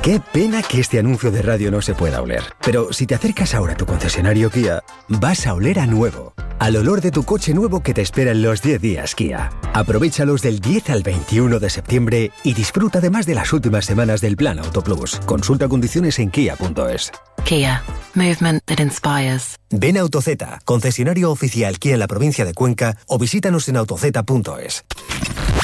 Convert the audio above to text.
Qué pena que este anuncio de radio no se pueda oler. Pero si te acercas ahora a tu concesionario Kia, vas a oler a nuevo. Al olor de tu coche nuevo que te espera en los 10 días Kia. Aprovéchalos del 10 al 21 de septiembre y disfruta además de las últimas semanas del Plan Auto Plus. Consulta condiciones en kia.es. Kia. Movement that inspires. Ven a AutoZ, concesionario oficial Kia en la provincia de Cuenca, o visítanos en autoz.es.